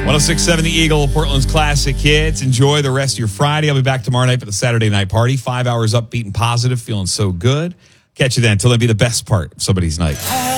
106.7 The Eagle, Portland's classic hits. Enjoy the rest of your Friday. I'll be back tomorrow night for the Saturday night party. 5 hours upbeat and positive, feeling so good. Catch you then. Till then, be the best part of somebody's night.